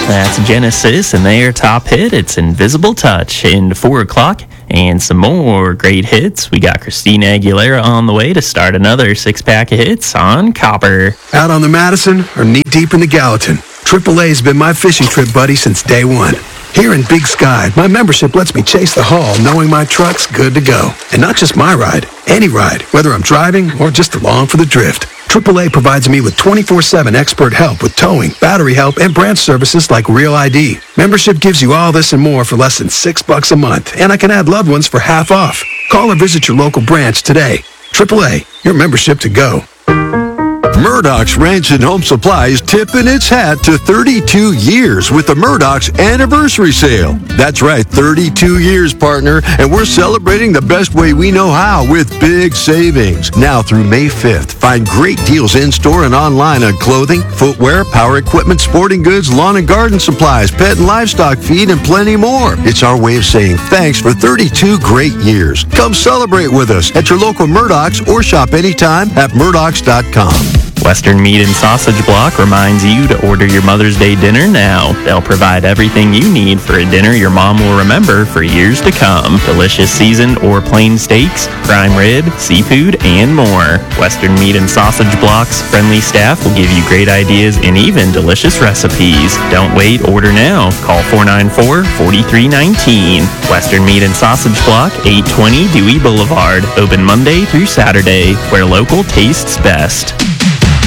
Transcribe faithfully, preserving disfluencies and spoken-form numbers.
That's Genesis and their top hit. It's Invisible Touch. In four o'clock and some more great hits. We got Christina Aguilera on the way to start another six-pack of hits on Copper. Out on the Madison or knee-deep in the Gallatin, triple A's been my fishing trip buddy since day one. Here in Big Sky, my membership lets me chase the haul knowing my truck's good to go. And not just my ride, any ride, whether I'm driving or just along for the drift. triple A provides me with twenty-four seven expert help with towing, battery help, and branch services like Real I D. Membership gives you all this and more for less than six bucks a month, and I can add loved ones for half off. Call or visit your local branch today. triple A, your membership to go. Murdoch's Ranch and Home Supply is tipping its hat to thirty-two years with the Murdoch's Anniversary Sale. That's right, thirty-two years, partner, and we're celebrating the best way we know how with big savings. Now through May fifth, find great deals in-store and online on clothing, footwear, power equipment, sporting goods, lawn and garden supplies, pet and livestock feed, and plenty more. It's our way of saying thanks for thirty-two great years. Come celebrate with us at your local Murdoch's or shop anytime at murdochs dot com. Western Meat and Sausage Block reminds you to order your Mother's Day dinner now. They'll provide everything you need for a dinner your mom will remember for years to come. Delicious seasoned or plain steaks, prime rib, seafood, and more. Western Meat and Sausage Block's friendly staff will give you great ideas and even delicious recipes. Don't wait, order now. Call four nine four, four three one nine. Western Meat and Sausage Block, eight twenty Dewey Boulevard. Open Monday through Saturday, where local tastes best.